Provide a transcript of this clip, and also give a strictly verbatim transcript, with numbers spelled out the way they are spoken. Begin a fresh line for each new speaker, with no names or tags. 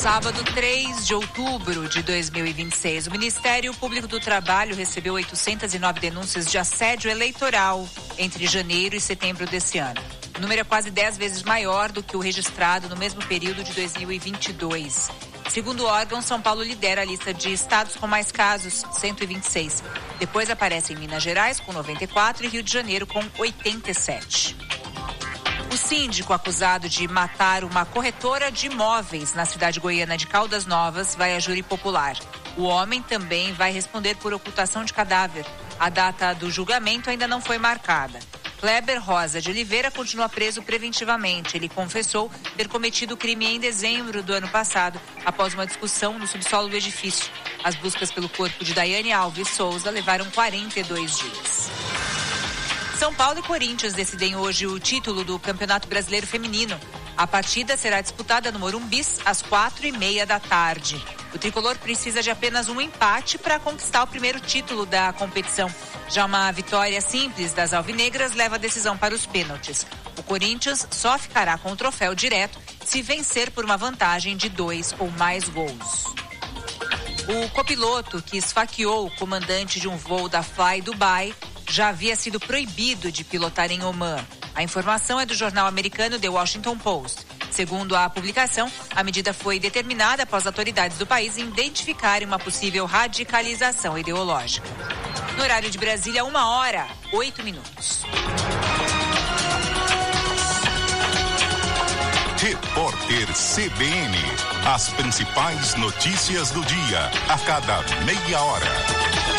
Sábado, três de outubro de dois mil e vinte e seis, o Ministério Público do Trabalho recebeu oitocentas e nove denúncias de assédio eleitoral entre janeiro e setembro desse ano. O número é quase dez vezes maior do que o registrado no mesmo período de dois mil e vinte e dois. Segundo o órgão, São Paulo lidera a lista de estados com mais casos, cento e vinte e seis. Depois aparecem Minas Gerais, com noventa e quatro, e Rio de Janeiro, com oitenta e sete. O síndico acusado de matar uma corretora de imóveis na cidade goiana de Caldas Novas vai a júri popular. O homem também vai responder por ocultação de cadáver. A data do julgamento ainda não foi marcada. Kleber Rosa de Oliveira continua preso preventivamente. Ele confessou ter cometido o crime em dezembro do ano passado, após uma discussão no subsolo do edifício. As buscas pelo corpo de Daiane Alves Souza levaram quarenta e dois dias. São Paulo e Corinthians decidem hoje o título do Campeonato Brasileiro Feminino. A partida será disputada no Morumbi às quatro e meia da tarde. O tricolor precisa de apenas um empate para conquistar o primeiro título da competição. Já uma vitória simples das alvinegras leva a decisão para os pênaltis. O Corinthians só ficará com o troféu direto se vencer por uma vantagem de dois ou mais gols. O copiloto que esfaqueou o comandante de um voo da Fly Dubai já havia sido proibido de pilotar em Omã. A informação é do jornal americano The Washington Post. Segundo a publicação, a medida foi determinada após autoridades do país identificarem uma possível radicalização ideológica. No horário de Brasília, uma hora, oito minutos.
Repórter C B N. As principais notícias do dia, a cada meia hora.